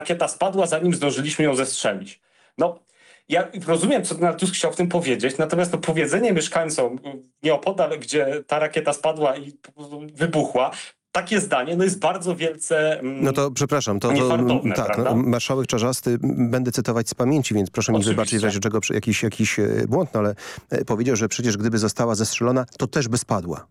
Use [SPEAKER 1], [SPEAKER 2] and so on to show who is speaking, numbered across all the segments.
[SPEAKER 1] rakieta spadła, zanim zdążyliśmy ją zestrzelić. No, ja rozumiem, co Donald Tusk chciał w tym powiedzieć, natomiast to powiedzenie mieszkańcom nieopodal, gdzie ta rakieta spadła i wybuchła, takie zdanie jest bardzo wielce
[SPEAKER 2] No to przepraszam,
[SPEAKER 1] niefartowne,
[SPEAKER 2] tak,
[SPEAKER 1] prawda?
[SPEAKER 2] marszałek Czarzasty, będę cytować z pamięci, więc proszę mi wybaczyć w razie czego jakiś błąd, no ale powiedział, że przecież gdyby została zestrzelona, to też by spadła.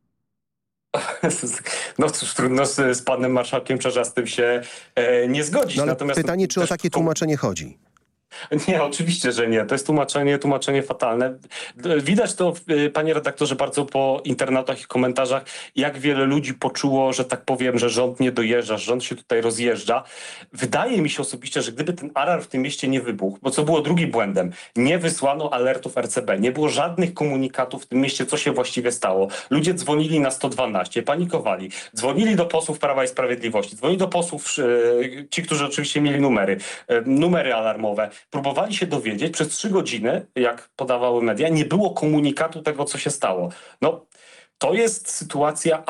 [SPEAKER 1] No cóż, trudno z panem marszałkiem Czarzastym się nie zgodzić.
[SPEAKER 2] No ale
[SPEAKER 1] Natomiast
[SPEAKER 2] pytanie, czy o takie tłumaczenie chodzi?
[SPEAKER 1] Nie, oczywiście, że nie. To jest tłumaczenie fatalne. Widać to, panie redaktorze, bardzo po internatach i komentarzach, jak wiele ludzi poczuło, że tak powiem, że rząd nie dojeżdża, że rząd się tutaj rozjeżdża. Wydaje mi się osobiście, że gdyby ten alarm w tym mieście nie wybuchł, bo co było drugim błędem, nie wysłano alertów RCB, nie było żadnych komunikatów w tym mieście, co się właściwie stało. Ludzie dzwonili na 112, panikowali, dzwonili do posłów Prawa i Sprawiedliwości, dzwonili do posłów, ci, którzy oczywiście mieli numery alarmowe. Próbowali się dowiedzieć, przez 3 godziny, jak podawały media, nie było komunikatu tego, co się stało. No, to jest sytuacja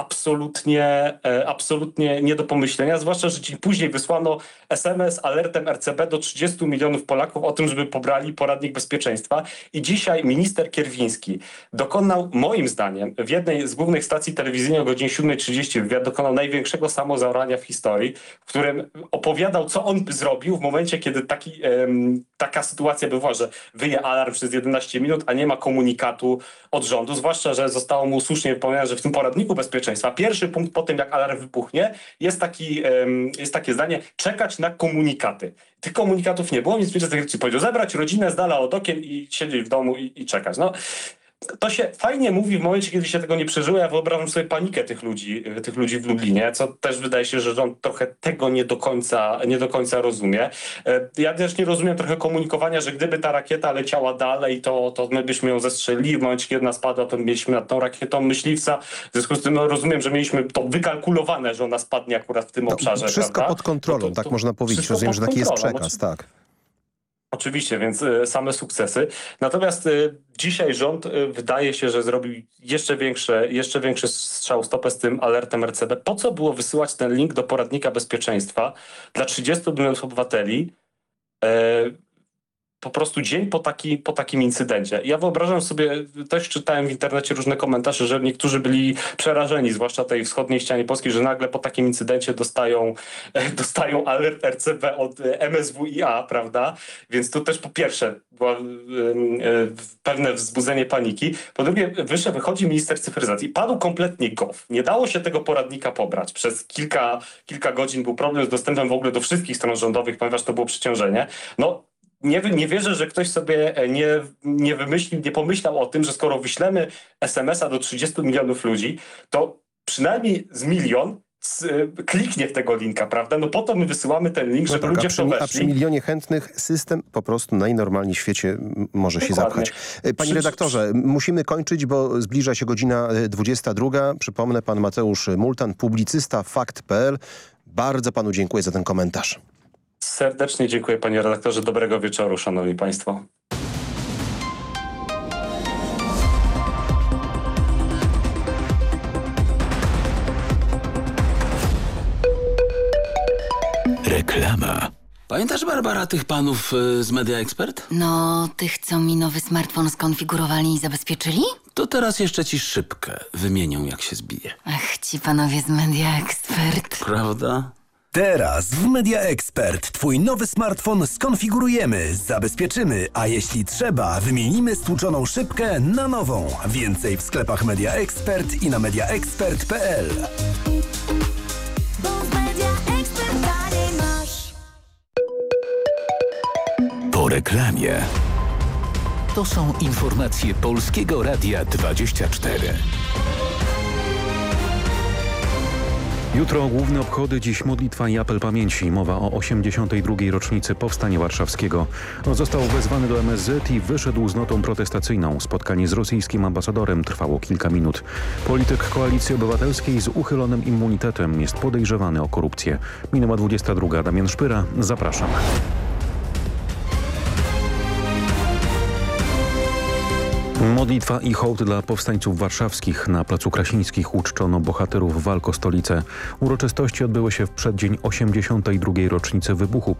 [SPEAKER 1] absolutnie nie do pomyślenia, zwłaszcza, że dzień później wysłano SMS alertem RCB do 30 milionów Polaków o tym, żeby pobrali poradnik bezpieczeństwa. I dzisiaj minister Kierwiński dokonał, moim zdaniem, w jednej z głównych stacji telewizyjnych o godzinie 7:30 wywiad dokonał największego samozaorania w historii, w którym opowiadał, co on zrobił w momencie, kiedy taka sytuacja była, że wyje alarm przez 11 minut, a nie ma komunikatu od rządu, zwłaszcza, że zostało mu słusznie wypomniane, że w tym poradniku bezpieczeństwa pierwszy punkt po tym, jak alarm wybuchnie, jest takie zdanie: czekać na komunikaty. Tych komunikatów nie było, więc minister Kierwiński powiedział: zebrać rodzinę z dala od okien i siedzieć w domu i czekać. No, to się fajnie mówi w momencie, kiedy się tego nie przeżyło. Ja wyobrażam sobie panikę tych ludzi w Lublinie, co też wydaje się, że rząd trochę tego nie do końca rozumie. Ja też nie rozumiem trochę komunikowania, że gdyby ta rakieta leciała dalej, to my byśmy ją zestrzelili. W momencie, kiedy ona spadła, to mieliśmy nad tą rakietą myśliwca. W związku z tym rozumiem, że mieliśmy to wykalkulowane, że ona spadnie akurat w tym obszarze.
[SPEAKER 2] Wszystko
[SPEAKER 1] prawda?
[SPEAKER 2] pod kontrolą, tak można powiedzieć. Rozumiem, że taki jest przekaz, tak.
[SPEAKER 1] Oczywiście, więc same sukcesy. Natomiast dzisiaj rząd wydaje się, że zrobił jeszcze większy strzał w stopę z tym alertem RCB. Po co było wysyłać ten link do poradnika bezpieczeństwa dla 30 milionów obywateli po prostu dzień po takim incydencie? Ja wyobrażam sobie, też czytałem w internecie różne komentarze, że niektórzy byli przerażeni, zwłaszcza tej wschodniej ścianie polskiej, że nagle po takim incydencie dostają alert RCB od MSWiA, prawda? Więc to też po pierwsze było pewne wzbudzenie paniki. Po drugie, wychodzi minister cyfryzacji. Padł kompletnie gof. Nie dało się tego poradnika pobrać. Przez kilka godzin był problem z dostępem w ogóle do wszystkich stron rządowych, ponieważ to było przeciążenie. No, nie wierzę, że ktoś sobie nie wymyślił, nie pomyślał o tym, że skoro wyślemy SMS-a do 30 milionów ludzi, to przynajmniej z milion kliknie w tego linka, prawda? No po to my wysyłamy ten link, żeby ludzie w to weszli.
[SPEAKER 2] A przy milionie chętnych system po prostu najnormalniej w świecie może się zapchać. Panie redaktorze, musimy kończyć, bo zbliża się godzina 22. Przypomnę, pan Mateusz Multan, publicysta Fakt.pl. Bardzo panu dziękuję za ten komentarz.
[SPEAKER 1] Serdecznie dziękuję, panie redaktorze. Dobrego wieczoru, szanowni państwo.
[SPEAKER 3] Reklama. Pamiętasz, Barbara, tych panów z Media Expert?
[SPEAKER 4] No, tych, co mi nowy smartfon skonfigurowali i zabezpieczyli?
[SPEAKER 3] To teraz jeszcze ci szybkę wymienią, jak się zbije.
[SPEAKER 4] Ach, ci panowie z Media Expert.
[SPEAKER 3] Prawda?
[SPEAKER 5] Teraz w Media Expert twój nowy smartfon skonfigurujemy, zabezpieczymy, a jeśli trzeba, wymienimy stłuczoną szybkę na nową. Więcej w sklepach Media Expert i na mediaexpert.pl.
[SPEAKER 3] Po reklamie. To są informacje Polskiego Radia 24.
[SPEAKER 6] Jutro główne obchody, dziś modlitwa i apel pamięci. Mowa o 82. rocznicy Powstania Warszawskiego. Został wezwany do MSZ i wyszedł z notą protestacyjną. Spotkanie z rosyjskim ambasadorem trwało kilka minut. Polityk Koalicji Obywatelskiej z uchylonym immunitetem jest podejrzewany o korupcję. Minęła 22. Damian Szpyra, zapraszam. Modlitwa i hołd dla powstańców warszawskich. Na Placu Krasińskich uczczono bohaterów walk o stolicę. Uroczystości odbyły się w przeddzień 82. rocznicy wybuchu